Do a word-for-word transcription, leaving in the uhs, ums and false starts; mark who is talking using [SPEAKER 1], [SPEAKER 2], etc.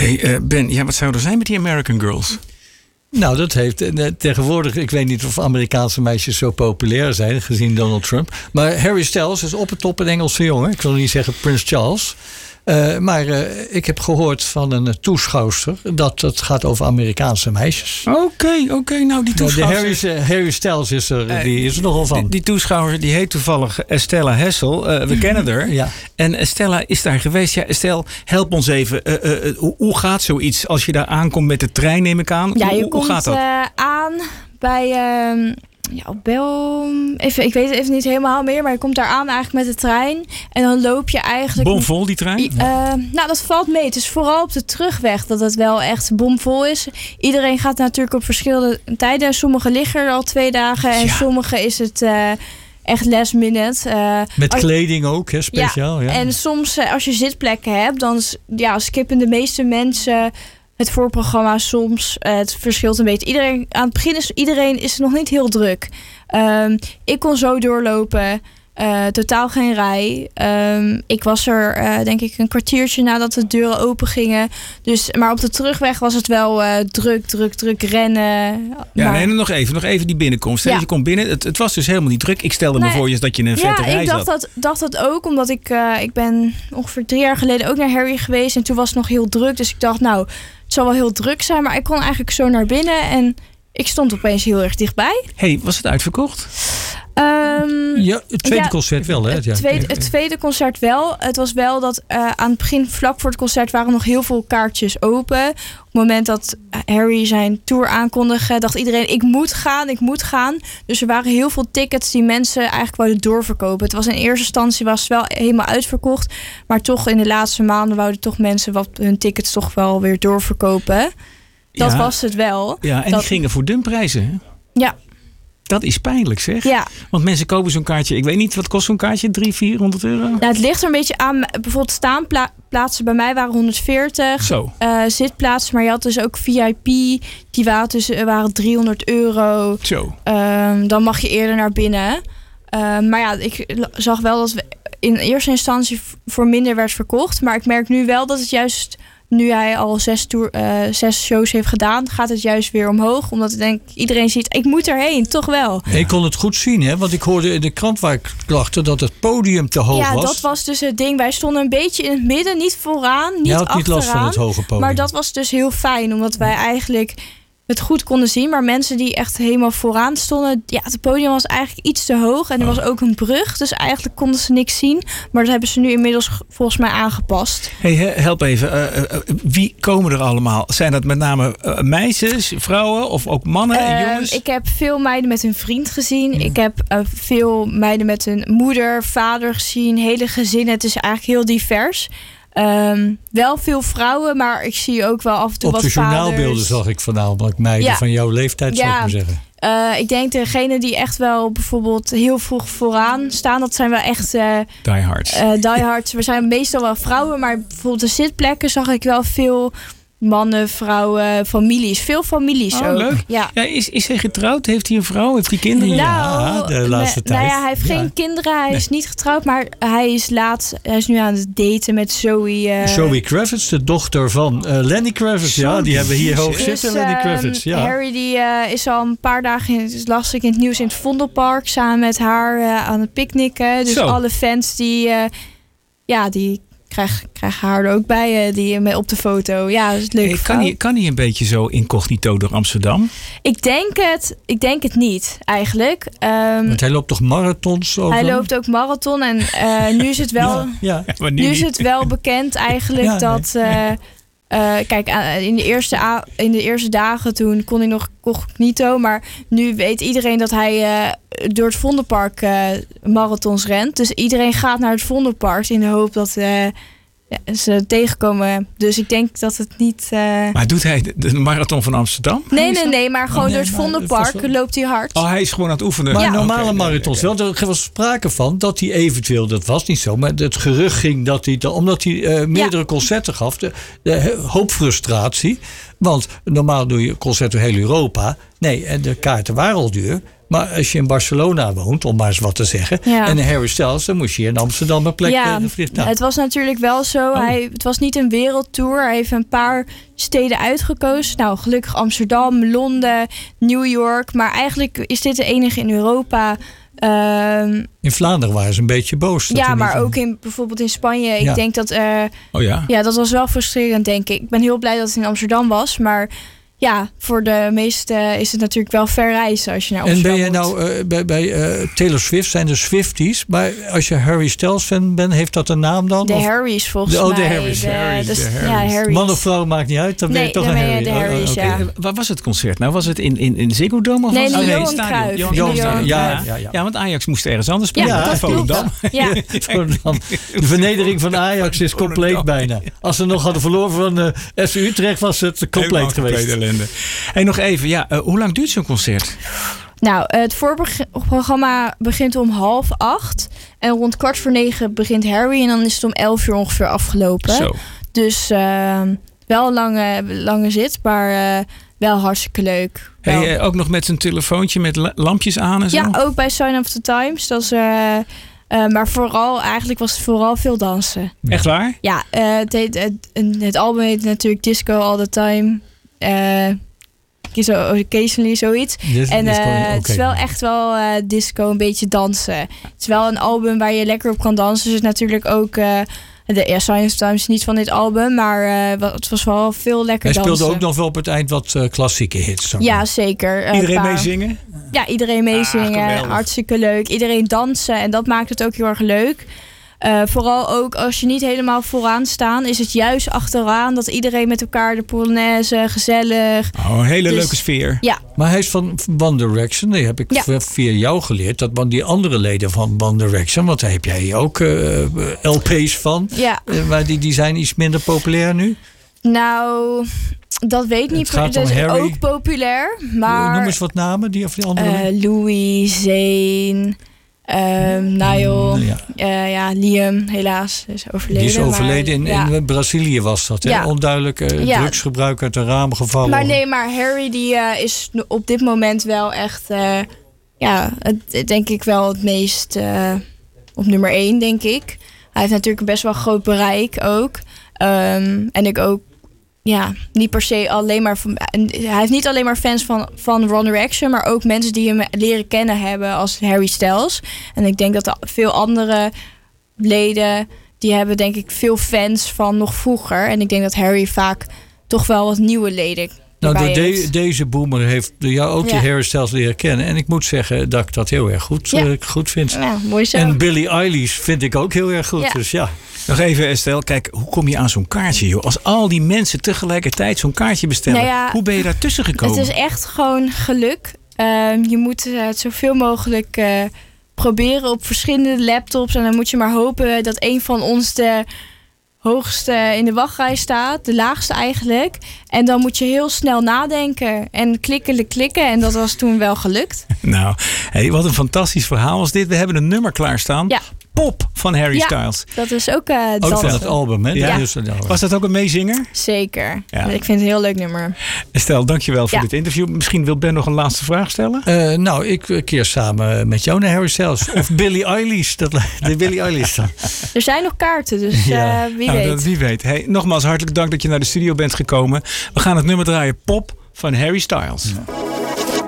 [SPEAKER 1] Hey, uh, Ben, ja, wat zou er zijn met die American Girls?
[SPEAKER 2] Nou, dat heeft uh, tegenwoordig... Ik weet niet of Amerikaanse meisjes zo populair zijn, gezien Donald Trump. Maar Harry Styles is op het top een Engelse jongen. Ik wil niet zeggen Prins Charles. Uh, maar uh, ik heb gehoord van een uh, toeschouwster dat het gaat over Amerikaanse meisjes.
[SPEAKER 1] Oké, okay, oké. Okay, nou, die toeschouwer...
[SPEAKER 2] De Harry, uh, Harry Styles is er, uh, die is er nogal van.
[SPEAKER 1] Die, die toeschouwer die heet toevallig Estella Hessel. Uh, we kennen haar.
[SPEAKER 2] Ja.
[SPEAKER 1] En Estella is daar geweest. Ja, Estelle, help ons even. Uh, uh, hoe, hoe gaat zoiets als je daar aankomt met de trein, neem ik aan?
[SPEAKER 3] Ja, je
[SPEAKER 1] hoe,
[SPEAKER 3] komt
[SPEAKER 1] hoe gaat dat?
[SPEAKER 3] Uh, aan bij... Uh, Ja, op Bel... Even, ik weet het even niet helemaal meer, maar je komt daar aan eigenlijk met de trein. En dan loop je eigenlijk...
[SPEAKER 1] Bomvol, die trein?
[SPEAKER 3] Uh, nou, dat valt mee. Het is vooral op de terugweg dat het wel echt bomvol is. Iedereen gaat natuurlijk op verschillende tijden. Sommigen liggen er al twee dagen en ja. Sommigen is het... Uh, echt last minute. Uh,
[SPEAKER 2] Met
[SPEAKER 3] als,
[SPEAKER 2] kleding ook, hè, speciaal. Ja.
[SPEAKER 3] Ja. En soms, uh, als je zitplekken hebt, dan ja, skippen de meeste mensen... Het voorprogramma soms, uh, het verschilt een beetje. Iedereen, aan het begin is iedereen is nog niet heel druk. Um, ik kon zo doorlopen. Uh, totaal geen rij. Um, ik was er uh, denk ik een kwartiertje nadat de deuren open gingen. Dus, maar op de terugweg was het wel uh, druk, druk, druk rennen.
[SPEAKER 1] Ja,
[SPEAKER 3] maar...
[SPEAKER 1] nee, nog even, nog even die binnenkomst. Ja. Je komt binnen, het, het was dus helemaal niet druk. Ik stelde nee. me voor je dat je in een vette
[SPEAKER 3] ja,
[SPEAKER 1] rij
[SPEAKER 3] ik dacht
[SPEAKER 1] zat.
[SPEAKER 3] dat, dacht dat ook, omdat ik, uh, ik ben ongeveer drie jaar geleden ook naar Harry geweest. En toen was het nog heel druk. Dus ik dacht, nou, het zal wel heel druk zijn. Maar ik kon eigenlijk zo naar binnen en ik stond opeens heel erg dichtbij.
[SPEAKER 1] Hey, was het uitverkocht?
[SPEAKER 3] Um,
[SPEAKER 2] ja, het tweede ja, concert wel, hè?
[SPEAKER 3] Het, ja. tweede, het tweede concert wel. Het was wel dat uh, aan het begin, vlak voor het concert, waren nog heel veel kaartjes open. Op het moment dat Harry zijn tour aankondigde, dacht iedereen, ik moet gaan, ik moet gaan. Dus er waren heel veel tickets die mensen eigenlijk wouden doorverkopen. Het was in eerste instantie was het wel helemaal uitverkocht. Maar toch in de laatste maanden wouden toch mensen wat hun tickets toch wel weer doorverkopen. Dat ja, was het wel.
[SPEAKER 1] Ja, en
[SPEAKER 3] dat,
[SPEAKER 1] die gingen voor dumprijzen, hè?
[SPEAKER 3] Ja.
[SPEAKER 1] Dat is pijnlijk, zeg.
[SPEAKER 3] Ja.
[SPEAKER 1] Want mensen kopen zo'n kaartje. Ik weet niet, wat kost zo'n kaartje? driehonderd, vierhonderd euro?
[SPEAKER 3] Nou, het ligt er een beetje aan. Bijvoorbeeld staanplaatsen bij mij waren honderdveertig.
[SPEAKER 1] Zo.
[SPEAKER 3] Uh, zitplaatsen, maar je had dus ook V I P. Die waren, dus, waren driehonderd euro.
[SPEAKER 1] Zo.
[SPEAKER 3] Um, dan mag je eerder naar binnen. Uh, maar ja, ik zag wel dat we in eerste instantie voor minder werd verkocht. Maar ik merk nu wel dat het juist... Nu hij al zes, tour, uh, zes shows heeft gedaan, gaat het juist weer omhoog. Omdat ik denk, iedereen ziet, ik moet erheen, toch wel.
[SPEAKER 2] Ik kon het goed zien, hè? Want ik hoorde in de krant waar ik klachte dat het podium te hoog
[SPEAKER 3] ja,
[SPEAKER 2] was.
[SPEAKER 3] Ja, dat was dus het ding. Wij stonden een beetje in het midden, niet vooraan, niet
[SPEAKER 2] achteraan. Je had
[SPEAKER 3] achteraan,
[SPEAKER 2] niet last van het hoge podium.
[SPEAKER 3] Maar dat was dus heel fijn, omdat wij eigenlijk het goed konden zien. Maar mensen die echt helemaal vooraan stonden, ja, het podium was eigenlijk iets te hoog. En er was ook een brug, dus eigenlijk konden ze niks zien. Maar dat hebben ze nu inmiddels volgens mij aangepast.
[SPEAKER 1] Hey, help even. Uh, uh, wie komen er allemaal? Zijn dat met name uh, meisjes, vrouwen of ook mannen en uh, jongens?
[SPEAKER 3] Ik heb veel meiden met hun vriend gezien. Ja. Ik heb uh, veel meiden met hun moeder, vader gezien. Hele gezinnen. Het is eigenlijk heel divers. Um, wel veel vrouwen, maar ik zie ook wel af en toe
[SPEAKER 2] Op
[SPEAKER 3] wat
[SPEAKER 2] de
[SPEAKER 3] vaders.
[SPEAKER 2] journaalbeelden zag ik voornamelijk meiden ja. van jouw leeftijd, zou
[SPEAKER 3] ja.
[SPEAKER 2] ik maar zeggen.
[SPEAKER 3] Uh, ik denk degene die echt wel bijvoorbeeld heel vroeg vooraan staan, dat zijn wel echt uh,
[SPEAKER 1] diehards.
[SPEAKER 3] Uh, diehards. We zijn meestal wel vrouwen, maar bijvoorbeeld de zitplekken zag ik wel veel mannen, vrouwen, families. Veel families
[SPEAKER 1] oh,
[SPEAKER 3] ook.
[SPEAKER 1] Leuk.
[SPEAKER 3] Ja.
[SPEAKER 1] Ja, is, is hij getrouwd? Heeft hij een vrouw? Heeft hij kinderen?
[SPEAKER 3] Nou,
[SPEAKER 2] ja, de laatste
[SPEAKER 3] ne,
[SPEAKER 2] tijd.
[SPEAKER 3] Nou ja, hij heeft
[SPEAKER 2] ja.
[SPEAKER 3] geen kinderen. Hij
[SPEAKER 1] nee.
[SPEAKER 3] is niet getrouwd, maar hij is laat. Hij is nu aan het daten met Zoe. Uh,
[SPEAKER 2] Zoe Kravitz, de dochter van uh, Lenny Kravitz. Ja, die hebben we hier hoog
[SPEAKER 3] dus,
[SPEAKER 2] zitten, Lenny Kravitz. Ja.
[SPEAKER 3] Harry die uh, is al een paar dagen, in, dus las ik in het nieuws, in het Vondelpark samen met haar uh, aan het picknicken. Dus
[SPEAKER 1] Zo.
[SPEAKER 3] alle fans die, uh, ja, die krijgen krijg haar er ook bij, uh, die mee op de foto. Ja, dat is leuk.
[SPEAKER 1] Hey, kan, hij, kan hij een beetje zo incognito door Amsterdam?
[SPEAKER 3] Ik denk het, ik denk het niet, eigenlijk. Um,
[SPEAKER 2] Want hij loopt toch marathons? Ook
[SPEAKER 3] hij
[SPEAKER 2] dan?
[SPEAKER 3] loopt ook marathon en uh, nu is het wel,
[SPEAKER 2] ja, ja.
[SPEAKER 1] Ja,
[SPEAKER 3] nu is het wel bekend eigenlijk ja, dat. Uh, uh, kijk, in de, eerste a- in de eerste dagen toen kon hij nog cognito, maar nu weet iedereen dat hij uh, door het Vondelpark uh, marathons rent. Dus iedereen gaat naar het Vondelpark in de hoop dat uh, ja, ze tegenkomen. Dus ik denk dat het niet... Uh...
[SPEAKER 1] Maar doet hij de, de marathon van Amsterdam?
[SPEAKER 3] Nee, nee, nee, maar gewoon
[SPEAKER 2] oh, nee,
[SPEAKER 3] door het Vondelpark
[SPEAKER 2] wel...
[SPEAKER 3] loopt hij hard.
[SPEAKER 1] Oh, hij is gewoon aan het oefenen.
[SPEAKER 2] Maar
[SPEAKER 3] ja.
[SPEAKER 2] normale
[SPEAKER 1] okay,
[SPEAKER 2] marathons
[SPEAKER 1] okay,
[SPEAKER 2] wel. Er was sprake van dat hij eventueel, dat was niet zo, maar het gerucht ging dat hij, omdat hij uh, meerdere ja. concerten gaf, de, de hoop frustratie. Want normaal doe je concerten in heel Europa. Nee, en de kaarten waren al duur. Maar als je in Barcelona woont, om maar eens wat te zeggen.
[SPEAKER 3] Ja.
[SPEAKER 2] En Harry Styles, dan moest je in Amsterdam een plek
[SPEAKER 3] Ja,
[SPEAKER 2] uh, vliegen. Nou,
[SPEAKER 3] het was natuurlijk wel zo.
[SPEAKER 2] Oh.
[SPEAKER 3] Hij, het was niet een wereldtour. Hij heeft een paar steden uitgekozen. Nou, gelukkig Amsterdam, Londen, New York. Maar eigenlijk is dit de enige in Europa. Um,
[SPEAKER 2] in Vlaanderen waren ze een beetje boos. Dat
[SPEAKER 3] ja,
[SPEAKER 2] hij
[SPEAKER 3] maar
[SPEAKER 2] niet-
[SPEAKER 3] ook in, bijvoorbeeld in Spanje. Ik
[SPEAKER 2] Ja.
[SPEAKER 3] denk dat... Uh,
[SPEAKER 1] Oh ja?
[SPEAKER 3] ja, dat was wel frustrerend, denk ik. Ik ben heel blij dat het in Amsterdam was. Maar ja, voor de meesten is het natuurlijk wel ver reizen als je naar
[SPEAKER 2] En
[SPEAKER 3] Amsterdam
[SPEAKER 2] ben je
[SPEAKER 3] moet.
[SPEAKER 2] nou uh, bij, bij uh, Taylor Swift, zijn er Swifties. Maar als je Harry Styles fan bent, heeft dat een naam dan?
[SPEAKER 3] De
[SPEAKER 2] Of-
[SPEAKER 3] Harrys volgens
[SPEAKER 2] De- oh, de
[SPEAKER 3] mij.
[SPEAKER 2] Harrys.
[SPEAKER 3] De,
[SPEAKER 1] Harrys,
[SPEAKER 3] de-
[SPEAKER 1] de
[SPEAKER 3] ja,
[SPEAKER 1] Harrys.
[SPEAKER 3] Harrys.
[SPEAKER 2] Man of vrouw maakt niet uit, dan ben je
[SPEAKER 3] Nee,
[SPEAKER 2] toch
[SPEAKER 3] dan
[SPEAKER 2] een
[SPEAKER 3] ben je
[SPEAKER 2] Harry.
[SPEAKER 3] de
[SPEAKER 2] Oh, oh,
[SPEAKER 3] Harrys,
[SPEAKER 2] oké.
[SPEAKER 3] ja.
[SPEAKER 1] Eh, Waar was het concert? Nou, was het in, in, in Ziggo Dome? Of
[SPEAKER 3] Nee,
[SPEAKER 1] was
[SPEAKER 3] in
[SPEAKER 1] het-
[SPEAKER 3] de
[SPEAKER 1] oh,
[SPEAKER 3] Johan
[SPEAKER 1] het stadion.
[SPEAKER 3] Cruijff.
[SPEAKER 1] Johan
[SPEAKER 3] In de
[SPEAKER 1] Cruijff
[SPEAKER 3] Johan
[SPEAKER 1] Stadion.
[SPEAKER 2] Cruijff.
[SPEAKER 1] Ja,
[SPEAKER 2] Ja, ja.
[SPEAKER 1] ja, want Ajax moest ergens anders
[SPEAKER 3] Ja,
[SPEAKER 1] spelen.
[SPEAKER 2] Ja,
[SPEAKER 3] dat klopt.
[SPEAKER 1] Volendam.
[SPEAKER 3] Ja.
[SPEAKER 2] Volendam. De vernedering van Ajax is compleet bijna. Als ze nog hadden verloren van uh, F C Utrecht, was het compleet
[SPEAKER 1] Helemaal
[SPEAKER 2] geweest.
[SPEAKER 1] complete ellende. Hey, nog even, ja, uh, hoe lang duurt zo'n concert?
[SPEAKER 3] Nou, het voorprogramma begint om half acht. En rond kwart voor negen begint Harry. En dan is het om elf uur ongeveer afgelopen.
[SPEAKER 1] Zo.
[SPEAKER 3] Dus uh, wel een lange, lange zit, maar uh, wel hartstikke leuk. Wel.
[SPEAKER 1] Hey, uh, ook nog met zijn telefoontje met la- lampjes aan en zo?
[SPEAKER 3] Ja, ook bij Sign of the Times. Dat is, uh, uh, maar vooral, eigenlijk was het vooral veel dansen.
[SPEAKER 1] Echt waar?
[SPEAKER 3] Ja, uh, het, heet, het, het album heet natuurlijk Disco All the Time. Uh, Zo, occasionally zoiets.
[SPEAKER 2] Dit,
[SPEAKER 3] En
[SPEAKER 2] dit
[SPEAKER 3] uh,
[SPEAKER 2] kon je-
[SPEAKER 3] het is
[SPEAKER 2] oké.
[SPEAKER 3] wel echt wel uh, disco, een beetje dansen. Het is wel een album waar je lekker op kan dansen. Dus natuurlijk ook... Uh, de ja, Science Times is niet van dit album, maar uh, het was wel veel lekker
[SPEAKER 2] Hij
[SPEAKER 3] dansen.
[SPEAKER 2] speelde ook nog wel op het eind wat uh, klassieke hits. Zo.
[SPEAKER 3] Ja, zeker. Uh,
[SPEAKER 1] Iedereen
[SPEAKER 3] paar-
[SPEAKER 1] meezingen?
[SPEAKER 3] Ja, iedereen meezingen.
[SPEAKER 1] Ah, geweldig.
[SPEAKER 3] Hartstikke leuk. Iedereen dansen en dat maakt het ook heel erg leuk. Uh, vooral ook als je niet helemaal vooraan staat, is het juist achteraan dat iedereen met elkaar de Polonaise, gezellig.
[SPEAKER 1] Oh, een hele
[SPEAKER 3] Dus-
[SPEAKER 1] leuke sfeer.
[SPEAKER 3] Ja,
[SPEAKER 2] Maar hij is van One Direction. Die heb ik
[SPEAKER 3] Ja.
[SPEAKER 2] v- via jou geleerd. Dat van die andere leden van One Direction. Want daar heb jij ook uh, L P's van.
[SPEAKER 3] ja.
[SPEAKER 2] Uh, maar die, die zijn iets minder populair nu.
[SPEAKER 3] Nou, dat weet ik niet.
[SPEAKER 2] gaat
[SPEAKER 3] Dat
[SPEAKER 2] om
[SPEAKER 3] is
[SPEAKER 2] Harry.
[SPEAKER 3] ook populair, maar
[SPEAKER 2] Noem eens wat namen die of die andere. leden.
[SPEAKER 3] uh, Louis, Zayn, um, Niall,
[SPEAKER 2] Ja.
[SPEAKER 3] uh, ja, Liam, helaas, is overleden.
[SPEAKER 2] Die is overleden
[SPEAKER 3] maar,
[SPEAKER 2] in,
[SPEAKER 3] ja.
[SPEAKER 2] in Brazilië was dat. Hè?
[SPEAKER 3] Ja.
[SPEAKER 2] Onduidelijk uh,
[SPEAKER 3] Ja.
[SPEAKER 2] drugsgebruik uit een raam gevallen.
[SPEAKER 3] Maar nee, maar Harry die uh, is op dit moment wel echt, uh, ja, het, denk ik wel het meest uh, op nummer één, denk ik. Hij heeft natuurlijk een best wel groot bereik ook. Um, en ik ook, ja, niet per se alleen maar van, hij heeft niet alleen maar fans van, van One Direction, maar ook mensen die hem leren kennen hebben als Harry Styles. En ik denk dat er veel andere leden, die hebben denk ik veel fans van nog vroeger. En ik denk dat Harry vaak toch wel wat nieuwe leden
[SPEAKER 2] Nou,
[SPEAKER 3] erbij
[SPEAKER 2] de, de-
[SPEAKER 3] heeft.
[SPEAKER 2] deze boomer heeft jou ook
[SPEAKER 3] Ja.
[SPEAKER 2] die Harry Styles leren kennen. En ik moet zeggen dat ik dat heel erg goed,
[SPEAKER 3] Ja.
[SPEAKER 2] uh, goed vind.
[SPEAKER 3] Ja, mooi zo.
[SPEAKER 2] En Billie Eilish vind ik ook heel erg goed.
[SPEAKER 3] Ja.
[SPEAKER 2] Dus ja.
[SPEAKER 1] Nog even, Estelle, kijk, hoe kom je aan zo'n kaartje, joh? Als al die mensen tegelijkertijd zo'n kaartje bestellen,
[SPEAKER 3] Nou ja,
[SPEAKER 1] hoe ben je daar tussen gekomen?
[SPEAKER 3] Het is echt gewoon geluk. Um, je moet uh, het zoveel mogelijk uh, proberen op verschillende laptops. En dan moet je maar hopen dat een van ons de hoogste in de wachtrij staat. De laagste eigenlijk. En dan moet je heel snel nadenken. En klikken, klikken. En dat was toen wel gelukt.
[SPEAKER 1] Nou, hey, wat een fantastisch verhaal was dit. We hebben een nummer klaarstaan.
[SPEAKER 3] Ja.
[SPEAKER 1] Pop van Harry
[SPEAKER 3] Ja.
[SPEAKER 1] Styles.
[SPEAKER 3] Dat is ook uh,
[SPEAKER 2] Ook
[SPEAKER 3] dansen.
[SPEAKER 2] van het album, hè?
[SPEAKER 1] Ja.
[SPEAKER 2] De eerste album.
[SPEAKER 1] Was dat ook een meezinger?
[SPEAKER 3] Zeker.
[SPEAKER 1] Ja.
[SPEAKER 3] Ik vind het een heel leuk nummer.
[SPEAKER 1] Estelle, dankjewel voor
[SPEAKER 3] Ja.
[SPEAKER 1] dit interview. Misschien wil Ben nog een laatste vraag stellen?
[SPEAKER 2] Uh, nou, ik keer samen met jou naar Harry Styles. Of Billie Eilish. Dat, de Billie Eilish dan.
[SPEAKER 3] Er zijn nog kaarten, dus
[SPEAKER 2] Ja.
[SPEAKER 3] uh, wie
[SPEAKER 1] Nou,
[SPEAKER 3] weet.
[SPEAKER 1] dat- wie weet. Hey, nogmaals hartelijk dank dat je naar de studio bent gekomen. We gaan het nummer draaien Pop van Harry Styles.
[SPEAKER 2] Ja.